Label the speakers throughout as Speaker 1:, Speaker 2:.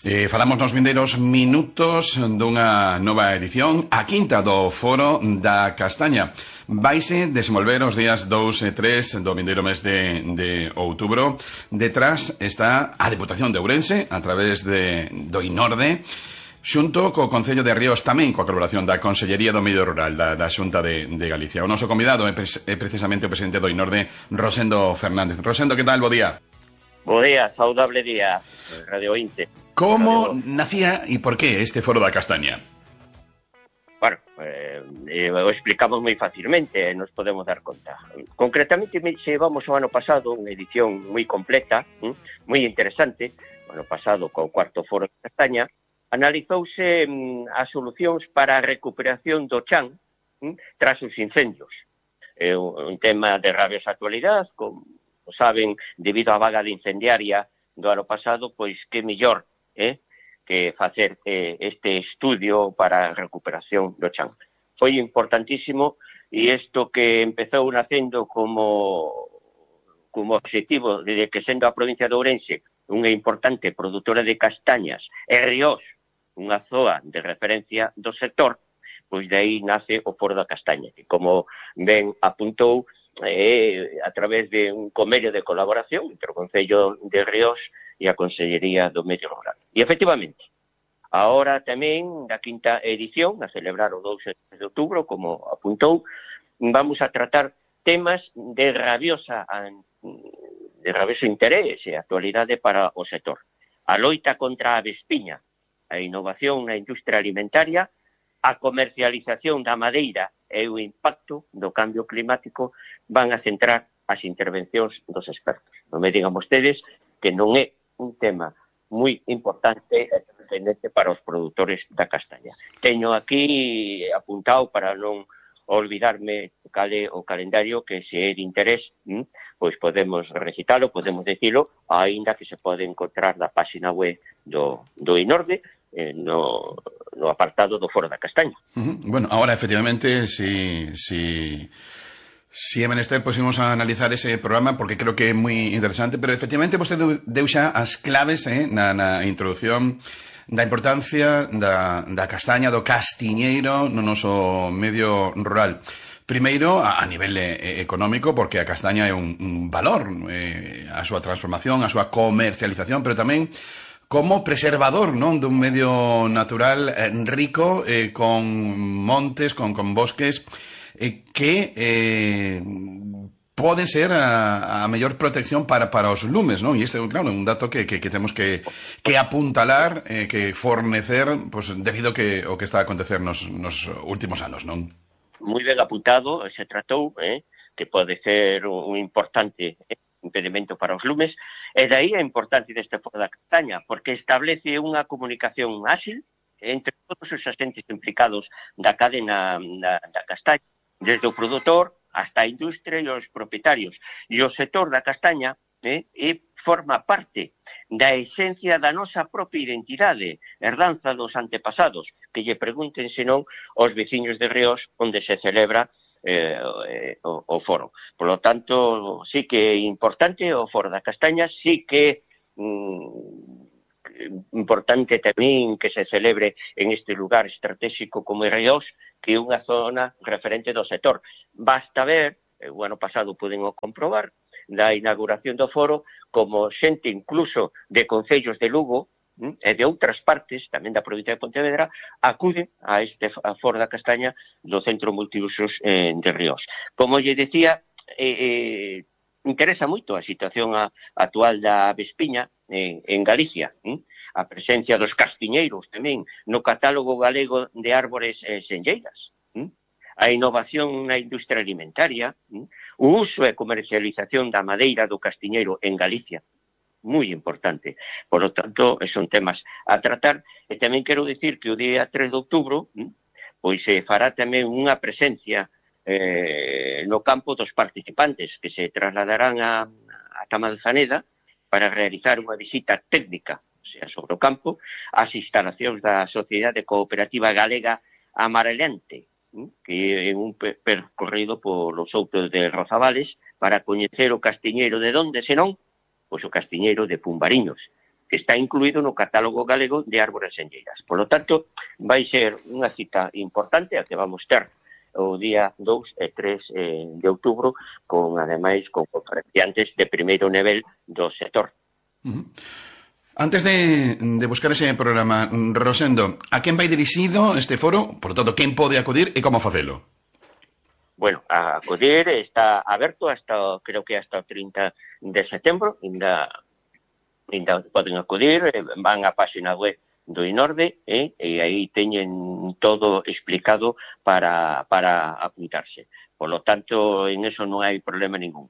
Speaker 1: Falamos nos vindeiros minutos dunha nova edición, a quinta do Foro da Castaña. Vaise desenvolver os días 2 e 3 do vindeiro mes de outubro. Detrás está a Deputación de Ourense, a través do INORDE, xunto co Concello de Ríos, tamén coa colaboración da Consellería do Medio Rural da Xunta de Galicia. O noso convidado é precisamente o presidente do INORDE, Rosendo Fernández. Rosendo, que tal? Bo día.
Speaker 2: Bo día, saudable día, Radio Inte.
Speaker 1: Como nacía e por que este Foro da Castaña?
Speaker 2: Bueno, o explicamos moi facilmente, nos podemos dar conta. Concretamente, llevamos o ano pasado unha edición moi completa, moi interesante. O ano pasado, co cuarto Foro da Castaña, analizouse as solucións para a recuperación do chan tras os incendios. É un tema de rabiosa actualidade, como saben, debido á vaga de incendiaria do ano pasado, pois que mellor que facer este estudio para a recuperación do chan. Foi importantísimo, e isto que empezou nacendo como objetivo de que, sendo a provincia de Ourense unha importante produtora de castañas e Ríos, unha zoa de referencia do sector, pois de aí nace o Foro da Castaña, que, como ben apuntou, a través de un convenio de colaboración entre o Concello de Ríos e a Consellería do Medio Rural. E, efectivamente, agora tamén, na quinta edición, a celebrar o 2 de outubro, como apuntou, vamos a tratar temas de rabioso interés e actualidade para o sector. A loita contra a vespiña, a innovación na industria alimentaria, a comercialización da madeira e o impacto do cambio climático van a centrar as intervencións dos expertos. Non me digan vostedes que non é un tema moi importante e trascendente para os produtores da castaña. Teño aquí apuntado, para non olvidarme cal é o calendario, que se é de interés, pois podemos recitalo, podemos dicilo, aínda que se pode encontrar na página web do INORDE, no apartado do Foro da Castaña.
Speaker 1: Bueno, ahora, efectivamente, si é menester, pois imos a analizar ese programa, porque creo que é moi interesante, pero efectivamente vostede deu xa as claves na introducción da importancia da castaña, do castiñeiro no noso medio rural. Primeiro, a nivel económico, porque a castaña é un valor, a súa transformación, a súa comercialización, pero tamén como preservador, non, dun medio natural rico, con montes, con bosques, que poden ser a mellor protección para os lumes, non? E este, claro, é un dato que temos que apuntalar, que fornecer, pues, debido ao que está a acontecer nos últimos anos, non?
Speaker 2: Moi ben apuntado, se tratou, que pode ser un importante impedimento para os lumes, e dai a importancia deste Foro da Castaña, porque establece unha comunicación áxil entre todos os agentes implicados da cadena da castaña, desde o produtor hasta a industria e os propietarios. E o sector da castaña forma parte da esencia da nosa propia identidade, herdanza dos antepasados, que lle pregunten senón aos veciños de Ríos, onde se celebra o foro. Por lo tanto, sí que é importante o Foro da Castaña, sí que importante tamén que se celebre en este lugar estratégico como é Ríos, que é unha zona referente do sector. Basta ver, o ano pasado puden comprobar, da inauguración do foro, como xente incluso de concellos de Lugo e de outras partes, tamén da provincia de Pontevedra, acuden a este Foro da Castaña do Centro Multiusos de Ríos. Como lle decía, interesa moito a situación actual da vespiña en Galicia, a presencia dos castiñeiros tamén no catálogo galego de árbores senlleiras, a innovación na industria alimentaria, o uso e comercialización da madeira do castiñeiro en Galicia, moi importante. Por lo tanto, son temas a tratar. E tamén quero dicir que o día 3 de outubro pois se fará tamén unha presencia no campo dos participantes, que se trasladarán a Tamanzaneda para realizar unha visita técnica, o sea, sobre o campo, as instalacións da Sociedade Cooperativa Galega Amarelante, que é un percorrido polos outos de Rozavales para coñecer o castiñeiro de onde, senón, pois o castiñeiro de Pumbariños, que está incluído no catálogo galego de árbores enlleiras. Por lo tanto, vai ser unha cita importante a que vamos ter o día 2 e 3 de outubro, ademais, con conferenciantes de primeiro nivel do sector.
Speaker 1: Antes de buscar ese programa, Rosendo, a quen vai dirixido este foro? Por tanto, quen pode acudir e como facelo?
Speaker 2: Bueno, a acudir está aberto creo que hasta o 30 de setembro, ainda poden acudir, van á página web do INORDE e aí teñen todo explicado para apuntarse. Por lo tanto, en eso non hai problema ningún.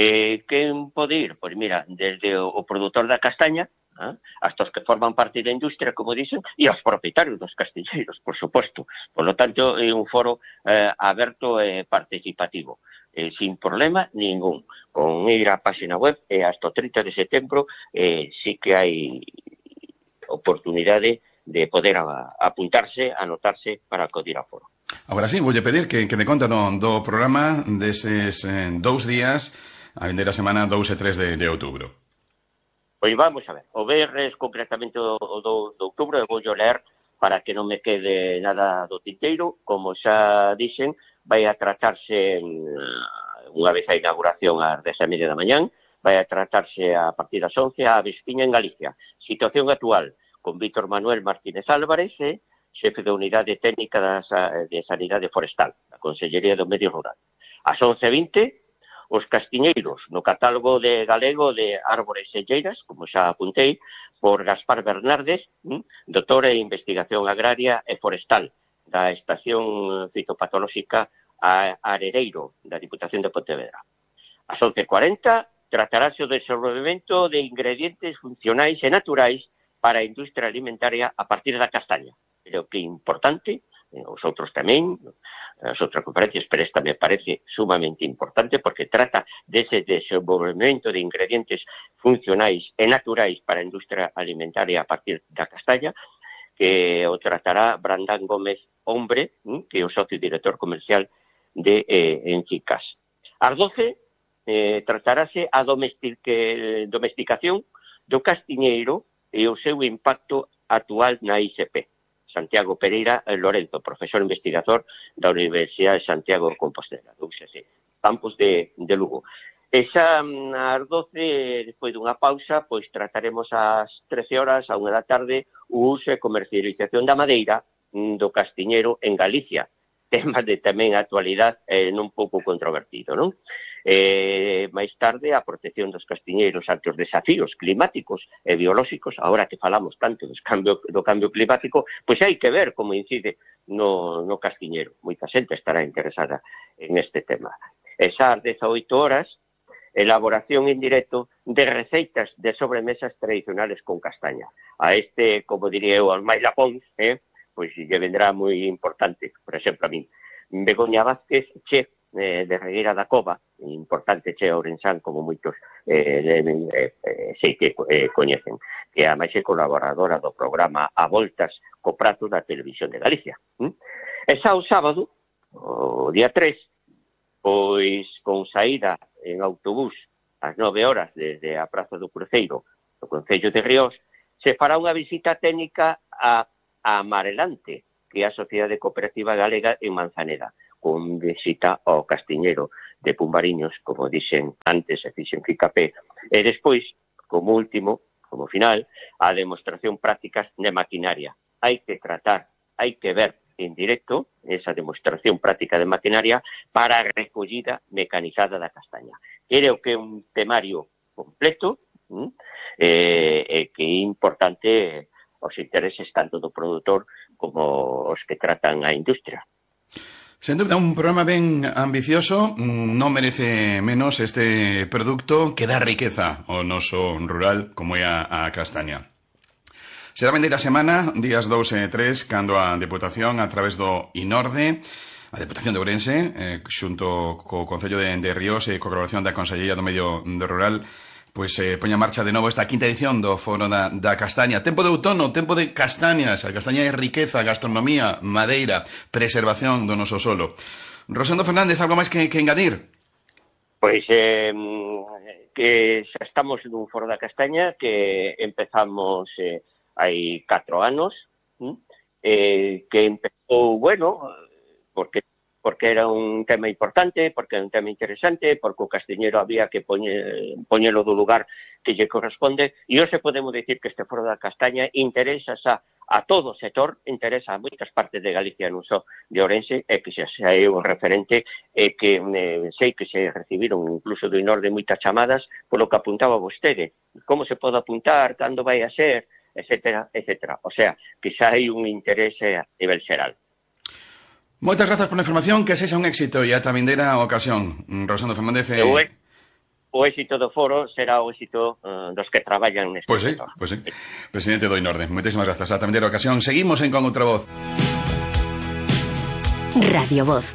Speaker 2: Quen pode ir? Pois mira, desde o produtor da castaña hasta os que forman parte da industria, como dicen, e os propietarios dos castiñeiros, por suposto. Por lo tanto, é un foro aberto e participativo, sin problema ningún. Con ir á página web hasta o 30 de setembro sí que hai oportunidade de poder apuntarse, anotarse para acudir ao foro.
Speaker 1: Agora sí, voulle pedir que me conta do programa deses 2 días, a vindeira semana 2 e 3 de outubro.
Speaker 2: Pois vamos a ver, o verres concretamente o 2 de outubro, eu vou ler para que non me quede nada do tinteiro. Como xa dixen, vai a tratarse unha vez a inauguración ás 10:30 da mañán, vai a tratarse a partir das 11 a Vespiña en Galicia. Situación actual, con Víctor Manuel Martínez Álvarez, xefe da Unidade Técnica de Sanidade Forestal, da Consellería do Medio Rural. Ás 11:20, os castiñeiros no catálogo galego de árbores enlleiras, como xa apuntei, por Gaspar Bernardes, doutor en Investigación Agraria e Forestal, da Estación Fitopatolóxica Arereiro, da Diputación de Pontevedra. Ás 11:40, tratarase o desenvolvemento de ingredientes funcionais e naturais para a industria alimentaria a partir da castaña. Creo que é importante, os outros tamén, as outras conferencias, pero esta me parece sumamente importante porque trata dese desenvolvemento de ingredientes funcionais e naturais para a industria alimentaria a partir da castaña, que o tratará Brandán Gómez Hombre, que é o socio director comercial de Encicas. Ás 12, tratarase a domesticación do castiñeiro e o seu impacto actual na ISP. Santiago Pereira Lorenzo, profesor investigador da Universidade de Santiago de Compostela, do UCC, campus de Lugo. E xa ás 12, despois dunha pausa, pois trataremos ás 13 horas, a 1 da tarde, o uso e comercialización da madeira do castiñeiro en Galicia. Tema de tamén actualidade non pouco controvertido, non? máis tarde a protección dos castiñeiros ante os desafíos climáticos e biolóxicos. Agora que falamos tanto do cambio climático, pois hai que ver como incide no castiñeiro. Moita xente estará interesada en este tema. E xa ás 18 horas, elaboración en directo de receitas de sobremesas tradicionales con castaña. A este, como diría eu, aos máis lapóns, pois lle vendrá moi importante. Por exemplo, a min, Begoña Vázquez, chef de Regueira da Cova, importante chef ourensán, como moitos sei que coñecen, que a máis é colaboradora do programa A Voltas co prato da Televisión de Galicia. E xa o sábado, o día 3, pois con saída en autobús ás 9 horas desde a Praza do Cruceiro do Concello de Ríos, se fará unha visita técnica a Amarelante, que é a Sociedade Cooperativa Galega en Manzaneda, con visita ao castiñeiro de Pumbariños, como dixen antes, e fixen fincapé, e despois, como último, como final, a demostración prácticas de maquinaria. Hai que tratar, hai que ver en directo esa demostración práctica de maquinaria para a recollida mecanizada da castaña. Creo que é un temario completo e que é importante os intereses tanto do produtor como os que tratan a industria.
Speaker 1: Sen dúbida, un programa ben ambicioso, non merece menos este produto que dá riqueza ao noso rural como é a castaña. Será vendeira semana, días 2 e 3, cando a Deputación, a través do INORDE, a Deputación de Ourense, xunto co Concello de Ríos e co colaboración da Consellería do Medio Rural, pois poña en marcha de novo esta quinta edición do Foro da Castaña. Tempo de outono, tempo de castañas. A castaña é riqueza, gastronomía, madeira, preservación do noso solo. Rosendo Fernández, algo máis que engadir?
Speaker 2: Pois que xa estamos nun Foro da Castaña que empezamos hai 4 anos, que empezou, bueno, porque era un tema importante, porque era un tema interesante, porque o castiñeiro había que poñelo do lugar que lle corresponde, e hoxe podemos dicir que este Foro da Castaña interesa a todo o sector, interesa a moitas partes de Galicia, non só de Ourense, e que xa é un referente, e que sei que se recibiron incluso do Inorde moitas chamadas polo que apuntaba vostede. Como se pode apuntar, cando vai a ser, etcétera, etcétera. O sea, que xa hai un interese a nivel xeral.
Speaker 1: Moitas grazas pola información, que sexa un éxito e ata vindeira ocasión. Rosendo Fernández...
Speaker 2: O éxito do foro será o éxito dos que traballan neste sector.
Speaker 1: Pois sí. Presidente do Inorde, moitísimas grazas. Ata vindeira ocasión. Seguimos en Con Outra Voz.
Speaker 3: Radio Voz.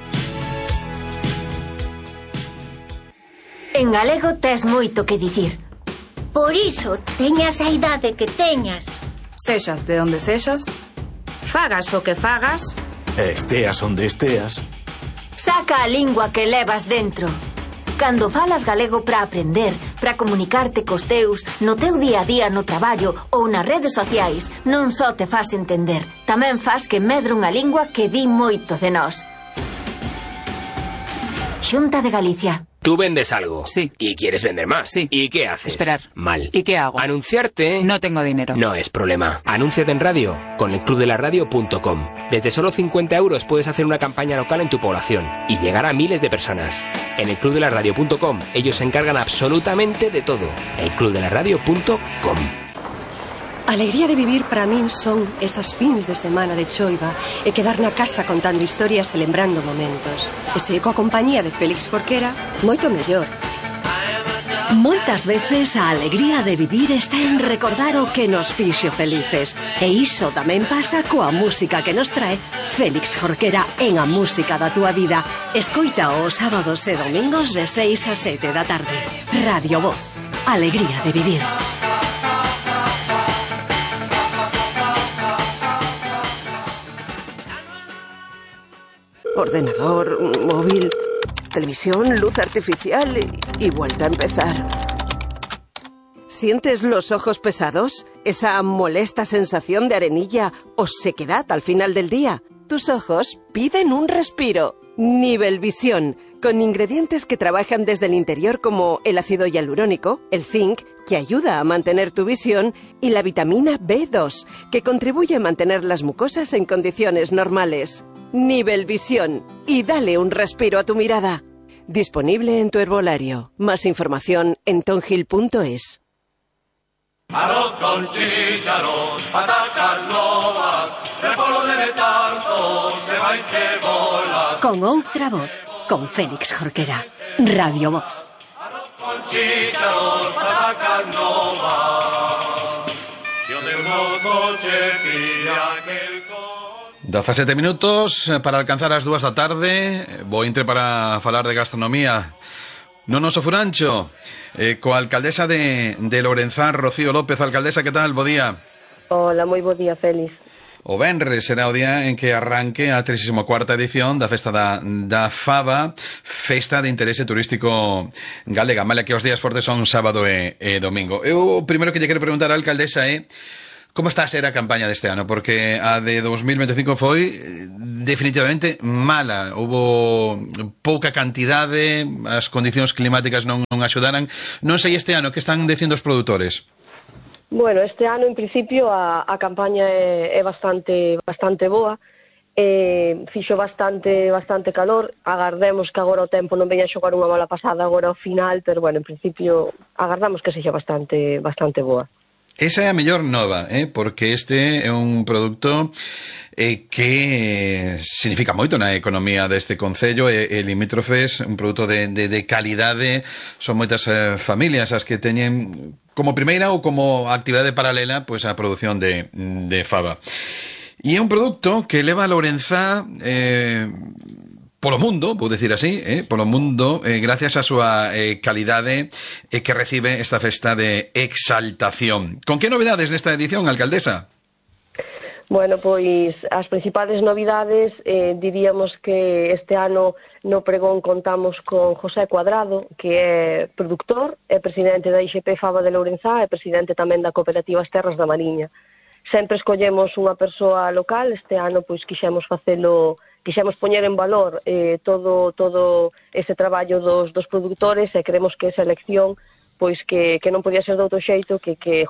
Speaker 3: En galego tes moito que dicir.
Speaker 4: Por iso, teñas a idade que teñas.
Speaker 5: Sexas de onde sexas, fagas o que fagas,
Speaker 6: esteas onde esteas.
Speaker 3: Saca a lingua que levas dentro. Cando falas galego para aprender, para comunicarte cos teus, no teu día a día no traballo ou nas redes sociais, non só te fas entender, tamén fas que medre unha lingua que di moito de nós. Xunta de Galicia.
Speaker 7: Tú vendes algo.
Speaker 5: Sí.
Speaker 7: Y quieres vender más.
Speaker 5: Sí.
Speaker 7: ¿Y qué haces?
Speaker 5: Esperar.
Speaker 7: Mal.
Speaker 5: ¿Y qué hago?
Speaker 7: Anunciarte.
Speaker 5: No tengo dinero.
Speaker 7: No es problema. Anúnciate en radio con elclubdelaradio.com. Desde solo 50 euros puedes hacer una campaña local en tu población y llegar a miles de personas. En elclubdelaradio.com ellos se encargan absolutamente de todo. elclubdelaradio.com.
Speaker 8: A alegría de vivir para min son esas fins de semana de choiva e quedar na casa contando historias e lembrando momentos. E se coa compañía de Félix Jorquera, moito mellor.
Speaker 9: Moitas veces a alegría de vivir está en recordar o que nos fixo felices. E iso tamén pasa coa música que nos trae Félix Jorquera en A Música da Túa Vida. Escoita os sábados e domingos de 6 a 7 da tarde. Radio Voz. Alegría de vivir.
Speaker 8: Ordenador, móvil, televisión, luz artificial y vuelta a empezar. ¿Sientes los ojos pesados? ¿Esa molesta sensación de arenilla o sequedad al final del día? Tus ojos piden un respiro. Nivelvisión, con ingredientes que trabajan desde el interior como el ácido hialurónico, el zinc, que ayuda a mantener tu visión, y la vitamina B2, que contribuye a mantener las mucosas en condiciones normales. Nivelvisión, y dale un respiro a tu mirada. Disponible en tu herbolario. Más información en tongil.es.
Speaker 10: Arroz con chícharos, patacas novas, repollo de letardo, ceba y cebolas.
Speaker 9: Con Outra Voz, con Félix Jorquera. Radio Voz.
Speaker 10: Arroz con chícharos, patacas novas. Yo tengo coche, pilla que el
Speaker 1: 17 minutos para alcanzar as 2 da tarde. Vou entre para falar de gastronomía no noso furancho, coa alcaldesa de Lourenzán, Rocío López. Alcaldesa, que tal? Bo día.
Speaker 11: Hola, moi bo día, Félix.
Speaker 1: O venres será o día en que arranque a 34ª edición da Festa da Faba, festa de interese turístico galega. Mala que os días fortes son sábado e domingo. Eu o primeiro que lle quero preguntar á alcaldesa é como está a ser a campaña deste ano, porque a de 2025 foi definitivamente mala. Hubo pouca cantidade, as condicións climáticas non axudaran. Non sei este ano que están dicindo os produtores.
Speaker 11: Bueno, este ano en principio a campaña é bastante boa. Fixo bastante calor. Agardemos que agora o tempo non veña a xogar unha mala pasada agora ao final, pero bueno, en principio agardamos que sexa bastante boa.
Speaker 1: Esa é a mellor nova, porque este é un produto que significa moito na economía deste concello e limítrofes, un produto de calidade. Son moitas familias as que teñen como primeira ou como actividade paralela pois a produción de fava. E é un produto que leva a Lourenzá polo mundo, vou decir así, polo mundo, gracias a súa calidade que recibe esta festa de exaltación. Con que novedades nesta edición, alcaldesa?
Speaker 11: Bueno, pois as principales novidades diríamos que este ano no pregón contamos con José Cuadrado, que é produtor, é presidente da IXP Faba de Lourenzá e presidente tamén da Cooperativa As Terras da Mariña. Sempre escollemos unha persoa local, este ano pois quixemos poñer en valor todo ese traballo dos produtores e creemos que esa elección pois que non podía ser de outro xeito que